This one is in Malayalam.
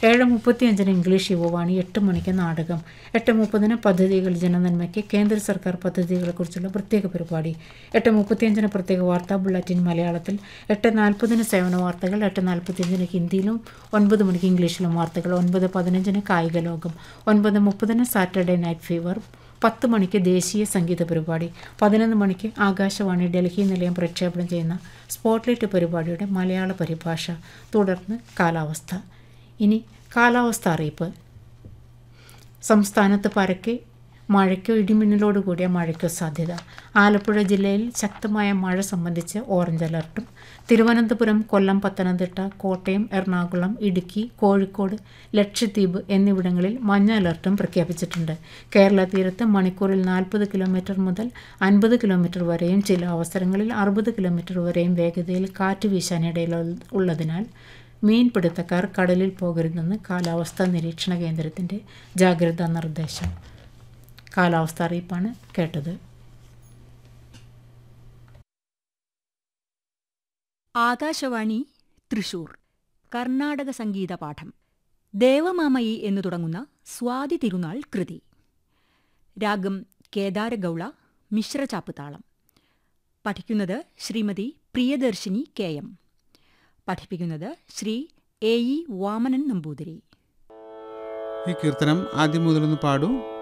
7:35 ഇംഗ്ലീഷ് യുവവാണി, 8 മണിക്ക് നാടകം, 8:30 പദ്ധതികൾ ജനനന്മയ്ക്ക് കേന്ദ്ര സർക്കാർ പദ്ധതികളെക്കുറിച്ചുള്ള പ്രത്യേക പരിപാടി, 8:35 പ്രത്യേക വാർത്താ ബുള്ളറ്റിൻ മലയാളത്തിൽ, 8:40 സേവന വാർത്തകൾ, 8:45 ഹിന്ദിയിലും 9 മണിക്ക് ഇംഗ്ലീഷിലും വാർത്തകൾ, 9:15 കായിക ലോകം, 9:30 സാറ്റർഡേ നൈറ്റ് ഫീവർ, 10 മണിക്ക് ദേശീയ സംഗീത പരിപാടി, 11 മണിക്ക് ആകാശവാണി ഡൽഹി നിലയം പ്രക്ഷേപണം ചെയ്യുന്ന സ്പോട്ട്ലൈറ്റ് പരിപാടിയുടെ മലയാള പരിഭാഷ. തുടർന്ന് കാലാവസ്ഥ. ഇനി കാലാവസ്ഥ അറിയിപ്പ്. സംസ്ഥാനത്ത് പരക്കെ മഴയ്ക്കോ ഇടിമിന്നലോടുകൂടിയ മഴയ്ക്കോ സാധ്യത. ആലപ്പുഴ ജില്ലയിൽ ശക്തമായ മഴ സംബന്ധിച്ച് ഓറഞ്ച് അലർട്ടും, തിരുവനന്തപുരം, കൊല്ലം, പത്തനംതിട്ട, കോട്ടയം, എറണാകുളം, ഇടുക്കി, കോഴിക്കോട്, ലക്ഷദ്വീപ് എന്നിവിടങ്ങളിൽ മഞ്ഞ അലർട്ടും പ്രഖ്യാപിച്ചിട്ടുണ്ട്. കേരള തീരത്ത് മണിക്കൂറിൽ 40 കിലോമീറ്റർ മുതൽ 50 കിലോമീറ്റർ വരെയും ചില അവസരങ്ങളിൽ 60 കിലോമീറ്റർ വരെയും വേഗതയിൽ കാറ്റ് വീശാനിടയുള്ളതിനാൽ മീൻപിടുത്തക്കാർ കടലിൽ പോകരുതെന്ന് കാലാവസ്ഥാ നിരീക്ഷണ കേന്ദ്രത്തിൻ്റെ ജാഗ്രതാ നിർദ്ദേശം. കാലാവസ്ഥ അറിയിപ്പാണ് കേട്ടത്. ആകാശവാണി തൃശൂർ കർണാടക സംഗീത പാഠം. ദേവമാമയി എന്നു തുടങ്ങുന്ന സ്വാതി തിരുനാൾ കൃതി. രാഗം കേദാരഗൗള, മിശ്രചാപ്പ് താളം. പഠിക്കുന്നത് ശ്രീമതി പ്രിയദർശിനി KM. പഠിപ്പിക്കുന്നത് ശ്രീ AE വാമനൻ നമ്പൂതിരി. ഈ കീർത്തനം ആദ്യം മുതലൊന്ന് പാടൂ.